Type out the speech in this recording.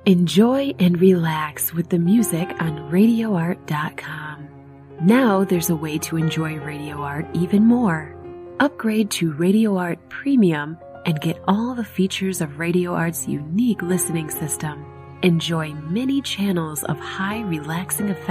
Enjoy and relax with the music on RadioArt.com. Now there's a way to enjoy Radio Art even more. Upgrade to Radio Art Premium and get all the features of Radio Art's unique listening system. Enjoy many channels of high relaxing effects